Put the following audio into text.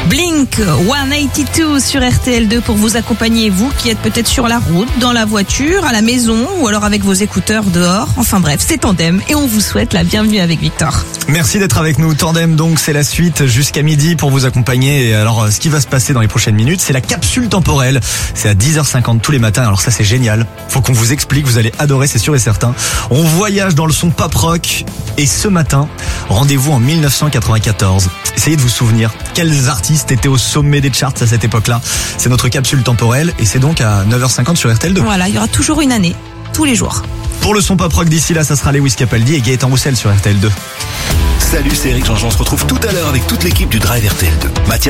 Blink 182 sur RTL2 pour vous accompagner, vous qui êtes peut-être sur la route, dans la voiture, à la maison ou alors avec vos écouteurs dehors. Enfin bref, c'est Tandem et on vous souhaite la bienvenue avec Victor. Merci d'être avec nous. Tandem, donc, c'est la suite jusqu'à midi pour vous accompagner. Et alors, ce qui va se passer dans les prochaines minutes, c'est la capsule temporelle. C'est à 10h50 tous les matins. Alors ça, c'est génial. Faut qu'on vous explique. Vous allez adorer, c'est sûr et certain. On voyage dans le son pop rock. Et ce matin, rendez-vous en 1994. Essayez de vous souvenir quels artistes étaient au sommet des charts à cette époque-là. C'est notre capsule temporelle et c'est donc à 9h50 sur RTL2. Voilà, il y aura toujours une année, tous les jours. Pour le son pop rock d'ici là, ça sera Lewis Capaldi et Gaëtan Roussel sur RTL2. Salut, c'est Eric Jean-Jean. On se retrouve tout à l'heure avec toute l'équipe du Drive RTL2.